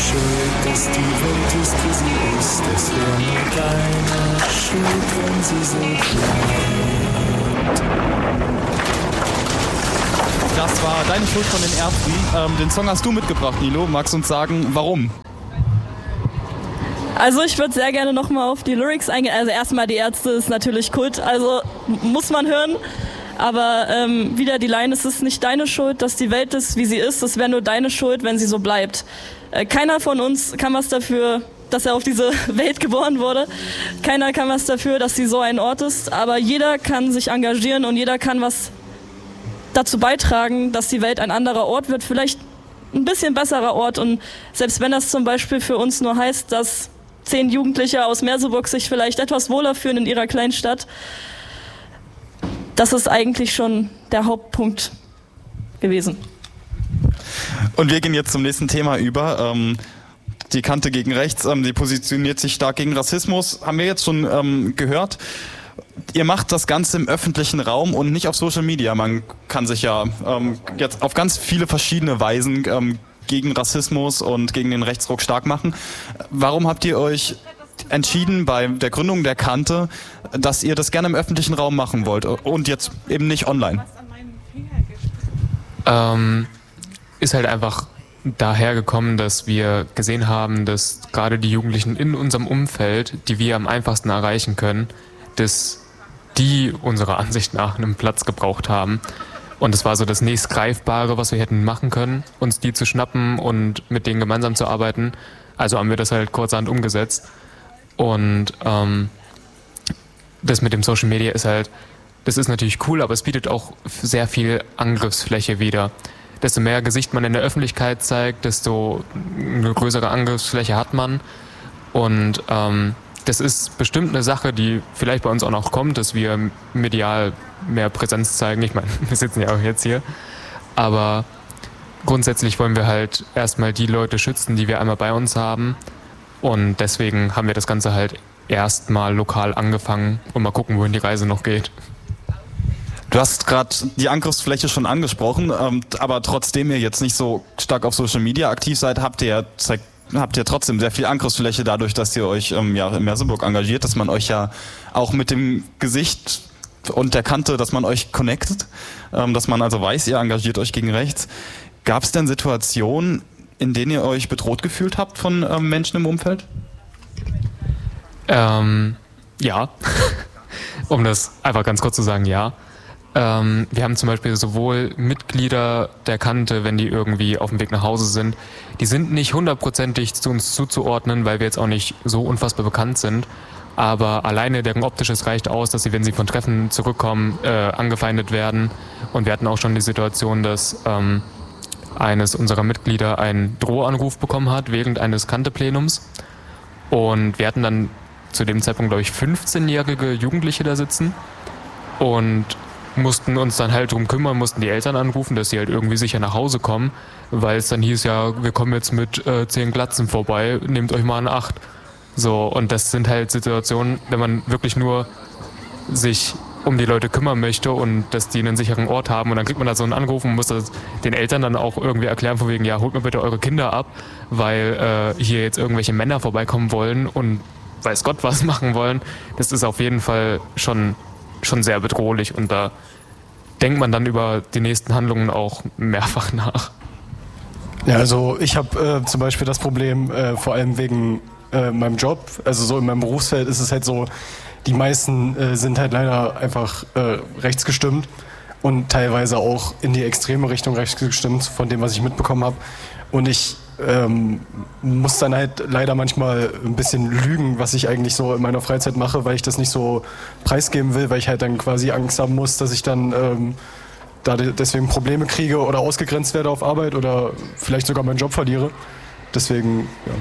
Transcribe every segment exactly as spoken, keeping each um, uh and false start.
schuld, dass die Welt ist, wie sie ist. Es wäre nur deine Schuld, wenn sie so bleibt. Das war Deine Schuld von den Ärzten. Ähm, den Song hast du mitgebracht, Nilo. Magst du uns sagen, warum? Also ich würde sehr gerne nochmal auf die Lyrics eingehen. Also erstmal, die Ärzte ist natürlich Kult, also muss man hören. Aber ähm, wieder die Line, es ist nicht deine Schuld, dass die Welt ist, wie sie ist. Es wäre nur deine Schuld, wenn sie so bleibt. Äh, keiner von uns kann was dafür, dass er auf diese Welt geboren wurde. Keiner kann was dafür, dass sie so ein Ort ist. Aber jeder kann sich engagieren und jeder kann was dazu beitragen, dass die Welt ein anderer Ort wird. Vielleicht ein bisschen besserer Ort. Und selbst wenn das zum Beispiel für uns nur heißt, dass zehn Jugendliche aus Merseburg sich vielleicht etwas wohler fühlen in ihrer kleinen Stadt, das ist eigentlich schon der Hauptpunkt gewesen. Und wir gehen jetzt zum nächsten Thema über. Ähm, die Kante gegen rechts, ähm, die positioniert sich stark gegen Rassismus, haben wir jetzt schon ähm, gehört. Ihr macht das Ganze im öffentlichen Raum und nicht auf Social Media. Man kann sich ja ähm, jetzt auf ganz viele verschiedene Weisen ähm, gegen Rassismus und gegen den Rechtsruck stark machen. Warum habt ihr euch entschieden bei der Gründung der Kante, dass ihr das gerne im öffentlichen Raum machen wollt und jetzt eben nicht online? Ähm, ist halt einfach daher gekommen, dass wir gesehen haben, dass gerade die Jugendlichen in unserem Umfeld, die wir am einfachsten erreichen können, dass die unserer Ansicht nach einen Platz gebraucht haben. Und es war so das nächstgreifbare, was wir hätten machen können, uns die zu schnappen und mit denen gemeinsam zu arbeiten. Also haben wir das halt kurzerhand umgesetzt. Und ähm, das mit dem Social Media ist halt, das ist natürlich cool, aber es bietet auch sehr viel Angriffsfläche wieder. Desto mehr Gesicht man in der Öffentlichkeit zeigt, desto eine größere Angriffsfläche hat man. Und ähm, das ist bestimmt eine Sache, die vielleicht bei uns auch noch kommt, dass wir medial mehr Präsenz zeigen. Ich meine, wir sitzen ja auch jetzt hier. Aber grundsätzlich wollen wir halt erstmal die Leute schützen, die wir einmal bei uns haben. Und deswegen haben wir das Ganze halt erstmal lokal angefangen und mal gucken, wohin die Reise noch geht. Du hast gerade die Angriffsfläche schon angesprochen, ähm, aber trotzdem ihr jetzt nicht so stark auf Social Media aktiv seid, habt ihr, zeigt, habt ihr trotzdem sehr viel Angriffsfläche dadurch, dass ihr euch ähm, ja, in Merseburg engagiert, dass man euch ja auch mit dem Gesicht und der Kante, dass man euch connectet, ähm, dass man also weiß, ihr engagiert euch gegen rechts. Gab es denn Situationen, in denen ihr euch bedroht gefühlt habt von ähm, Menschen im Umfeld? Ähm, ja, um das einfach ganz kurz zu sagen, ja. Ähm, wir haben zum Beispiel sowohl Mitglieder der Kante, wenn die irgendwie auf dem Weg nach Hause sind, die sind nicht hundertprozentig zu uns zuzuordnen, weil wir jetzt auch nicht so unfassbar bekannt sind. Aber alleine deren Optisches reicht aus, dass sie, wenn sie von Treffen zurückkommen, äh, angefeindet werden. Und wir hatten auch schon die Situation, dass ähm, eines unserer Mitglieder einen Drohanruf bekommen hat während eines Kante-Plenums. Und wir hatten dann zu dem Zeitpunkt, glaube ich, fünfzehnjährige Jugendliche da sitzen und mussten uns dann halt drum kümmern, mussten die Eltern anrufen, dass sie halt irgendwie sicher nach Hause kommen, weil es dann hieß, ja, wir kommen jetzt mit äh, zehn Glatzen vorbei, nehmt euch mal in Acht. So, und das sind halt Situationen, wenn man wirklich nur sich um die Leute kümmern möchte und dass die einen sicheren Ort haben und dann kriegt man da so einen Anruf und muss das den Eltern dann auch irgendwie erklären, von wegen, ja, holt mir bitte eure Kinder ab, weil äh, hier jetzt irgendwelche Männer vorbeikommen wollen und weiß Gott was machen wollen. Das ist auf jeden Fall schon schon sehr bedrohlich und da denkt man dann über die nächsten Handlungen auch mehrfach nach. Ja, also ich habe äh, zum Beispiel das Problem, äh, vor allem wegen äh, meinem Job, also so in meinem Berufsfeld ist es halt so, die meisten äh, sind halt leider einfach äh, rechtsgestimmt und teilweise auch in die extreme Richtung rechtsgestimmt, von dem, was ich mitbekommen habe. Und ich ähm, muss dann halt leider manchmal ein bisschen lügen, was ich eigentlich so in meiner Freizeit mache, weil ich das nicht so preisgeben will, weil ich halt dann quasi Angst haben muss, dass ich dann ähm, da deswegen Probleme kriege oder ausgegrenzt werde auf Arbeit oder vielleicht sogar meinen Job verliere. Deswegen, ja.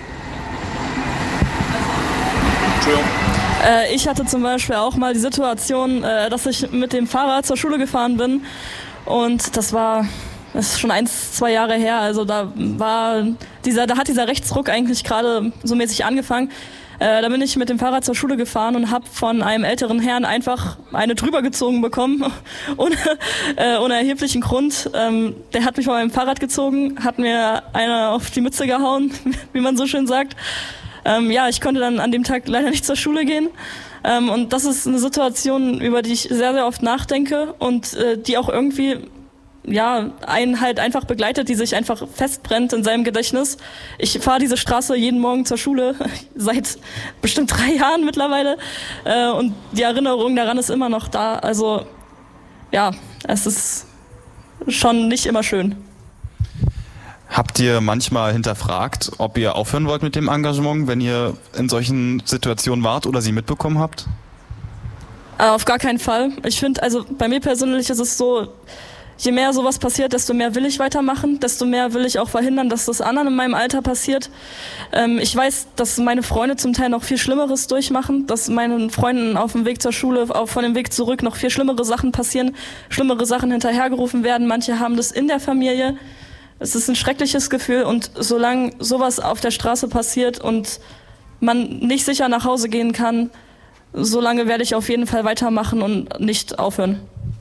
Entschuldigung. Äh, ich hatte zum Beispiel auch mal die Situation, äh, dass ich mit dem Fahrrad zur Schule gefahren bin und das war... Das ist schon eins, zwei Jahre her, also da war dieser, da hat dieser Rechtsruck eigentlich gerade so mäßig angefangen. Äh, da bin ich mit dem Fahrrad zur Schule gefahren und habe von einem älteren Herrn einfach eine drüber gezogen bekommen, ohne, äh, ohne erheblichen Grund. Ähm, der hat mich von meinem Fahrrad gezogen, hat mir einer auf die Mütze gehauen, wie man so schön sagt. Ähm, ja, ich konnte dann an dem Tag leider nicht zur Schule gehen. Ähm, und das ist eine Situation, über die ich sehr, sehr oft nachdenke und äh, die auch irgendwie ja, einen halt einfach begleitet, die sich einfach festbrennt in seinem Gedächtnis. Ich fahre diese Straße jeden Morgen zur Schule, seit bestimmt drei Jahren mittlerweile. Äh, und die Erinnerung daran ist immer noch da. Also ja, es ist schon nicht immer schön. Habt ihr manchmal hinterfragt, ob ihr aufhören wollt mit dem Engagement, wenn ihr in solchen Situationen wart oder sie mitbekommen habt? Äh, auf gar keinen Fall. Ich finde, also bei mir persönlich ist es so, je mehr sowas passiert, desto mehr will ich weitermachen, desto mehr will ich auch verhindern, dass das anderen in meinem Alter passiert. Ähm, ich weiß, dass meine Freunde zum Teil noch viel Schlimmeres durchmachen, dass meinen Freunden auf dem Weg zur Schule, auf von dem Weg zurück noch viel schlimmere Sachen passieren, schlimmere Sachen hinterhergerufen werden. Manche haben das in der Familie. Es ist ein schreckliches Gefühl und solange sowas auf der Straße passiert und man nicht sicher nach Hause gehen kann, solange werde ich auf jeden Fall weitermachen und nicht aufhören.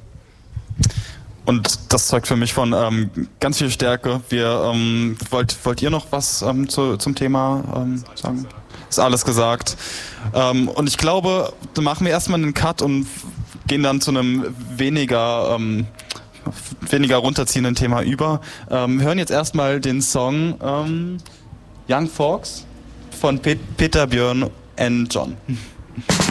Und das zeugt für mich von ähm, ganz viel Stärke. Wir, ähm, wollt, wollt ihr noch was ähm, zu, zum Thema ähm, sagen? Ist alles gesagt. Ähm, und ich glaube, dann machen wir erstmal einen Cut und gehen dann zu einem weniger, ähm, weniger runterziehenden Thema über. Ähm, hören jetzt erstmal den Song ähm, Young Folks von Pet- Peter, Björn and John.